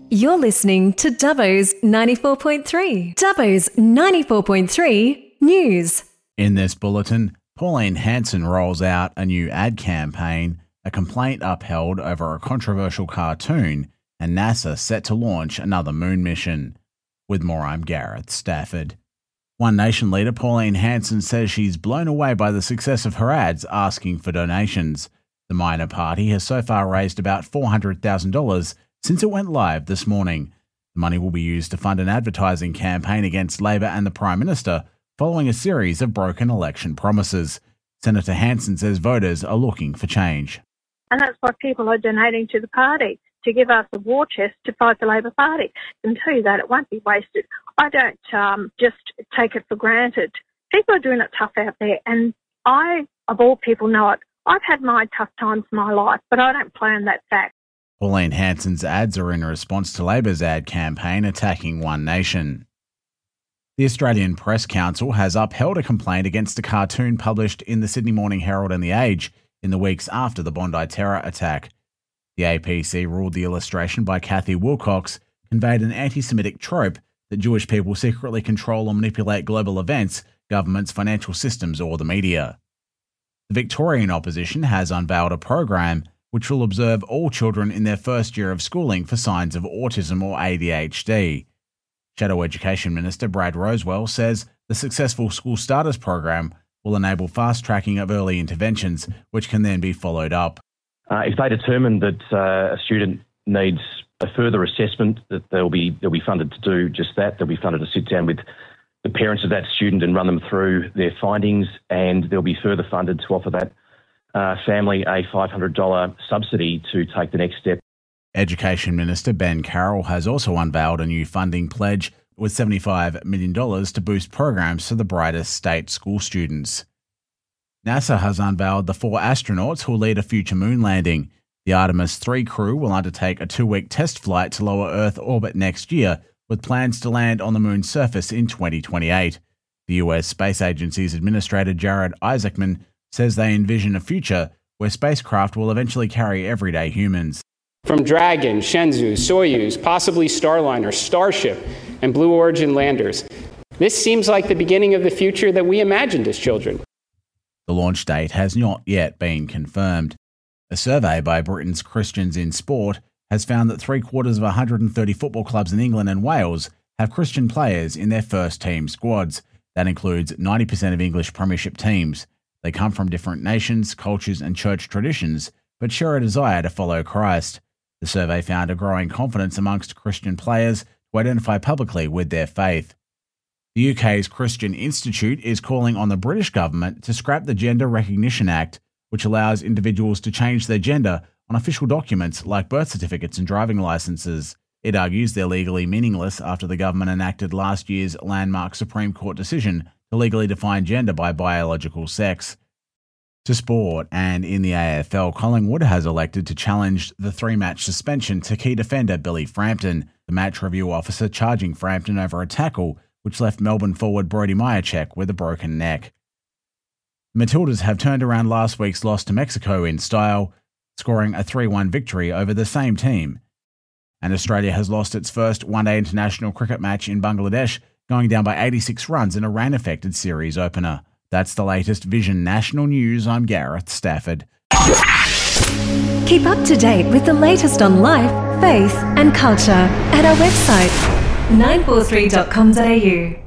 You're listening to Dubbo's 94.3. Dubbo's 94.3 News. In this bulletin, Pauline Hanson rolls out a new ad campaign, a complaint upheld over a controversial cartoon, and NASA set to launch another moon mission. With more, I'm Gareth Stafford. One Nation leader Pauline Hanson says she's blown away by the success of her ads asking for donations. The minor party has so far raised about $400,000 since it went live this morning. The money will be used to fund an advertising campaign against Labor and the Prime Minister following a series of broken election promises. Senator Hanson says voters are looking for change. And that's why people are donating to the party, to give us a war chest to fight the Labor Party. And tell you that it won't be wasted. I don't just take it for granted. People are doing it tough out there, and I, of all people, know it. I've had my tough times in my life, but I don't play on that fact. Pauline Hanson's ads are in response to Labor's ad campaign attacking One Nation. The Australian Press Council has upheld a complaint against a cartoon published in the Sydney Morning Herald and The Age in the weeks after the Bondi terror attack. The APC ruled the illustration by Kathy Wilcox conveyed an anti-Semitic trope that Jewish people secretly control or manipulate global events, governments, financial systems, or the media. The Victorian opposition has unveiled a program which will observe all children in their first year of schooling for signs of autism or ADHD. Shadow Education Minister Brad Rosewell says the successful School Starters program will enable fast-tracking of early interventions, which can then be followed up. If they determine that a student needs a further assessment, that they'll be funded to do just that. They'll be funded to sit down with the parents of that student and run them through their findings, and they'll be further funded to offer that family a $500 subsidy to take the next step. Education Minister Ben Carroll has also unveiled a new funding pledge with $75 million to boost programs for the brightest state school students. NASA has unveiled the 4 astronauts who will lead a future moon landing. The Artemis 3 crew will undertake a 2-week test flight to lower Earth orbit next year, with plans to land on the moon's surface in 2028. The US Space Agency's Administrator Jared Isaacman says they envision a future where spacecraft will eventually carry everyday humans. From Dragon, Shenzhou, Soyuz, possibly Starliner, Starship, and Blue Origin landers, this seems like the beginning of the future that we imagined as children. The launch date has not yet been confirmed. A survey by Britain's Christians in Sport has found that 3/4 of 130 football clubs in England and Wales have Christian players in their first team squads. That includes 90% of English Premiership teams. They come from different nations, cultures, and church traditions, but share a desire to follow Christ. The survey found a growing confidence amongst Christian players to identify publicly with their faith. The UK's Christian Institute is calling on the British government to scrap the Gender Recognition Act, which allows individuals to change their gender on official documents like birth certificates and driving licenses. It argues they're legally meaningless after the government enacted last year's landmark Supreme Court decision to legally define gender by biological sex. To sport, and in the AFL, Collingwood has elected to challenge the 3-match suspension to key defender Billy Frampton, the match review officer charging Frampton over a tackle which left Melbourne forward Brody Myercheck with a broken neck. The Matildas have turned around last week's loss to Mexico in style, scoring a 3-1 victory over the same team. And Australia has lost its first one-day international cricket match in Bangladesh, going down by 86 runs in a rain-affected series opener. That's the latest Vision National News. I'm Gareth Stafford. Keep up to date with the latest on life, faith and culture at our website 943.com.au.